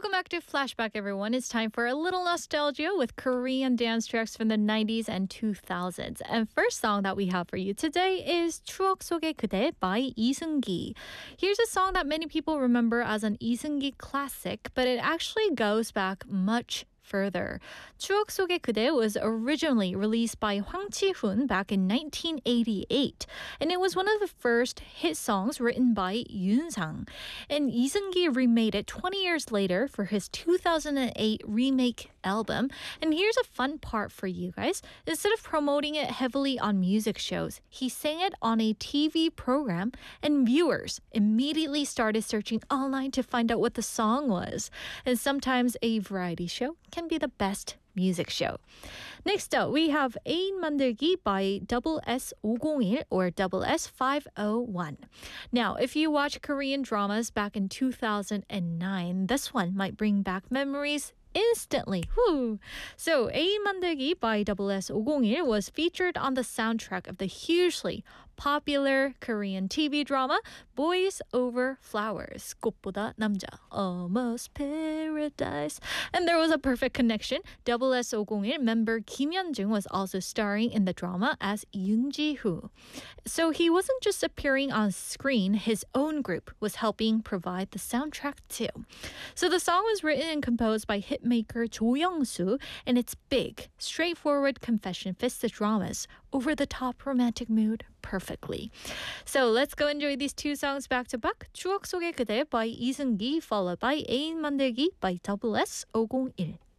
Welcome back to Flashback, everyone. It's time for a little nostalgia with Korean dance tracks from the 90s and 2000s. And first song that we have for you today is 추억 속의 그대 by 이승기. Here's a song that many people remember as an 이승기 classic, but it actually goes back much further. 추억 속의 그대 was originally released by Hwang Chi-hoon back in 1988, and it was one of the first hit songs written by Yoon Sang. And Lee Seung-gi remade it 20 years later for his 2008 remake album. And here's a fun part for you guys. Instead of promoting it heavily on music shows, he sang it on a TV program, and viewers immediately started searching online to find out what the song was. And sometimes a variety show can be the best music show. Next up, we have 애인 만들기 by Double S 501 or Double S 501. Now, if you watch Korean dramas back in 2009, this one might bring back memories instantly. Woo! So, 애인 만들기 by Double S 501 was featured on the soundtrack of the hugely popular Korean TV drama Boys Over Flowers. 꽃보다 남자, Almost Paradise. And there was a perfect connection. Double S 501 member Kim Hyun-jung was also starring in the drama as Yoon Ji-hoo. So he wasn't just appearing on screen, his own group was helping provide the soundtrack too. So the song was written and composed by hitmaker Jo Young-soo, and its big, straightforward confession fits the drama's over-the-top romantic mood perfectly. So let's go enjoy these two songs back to back. 추억 속의 그대 by 이승기 followed by 애인 만들기 by Double S 501.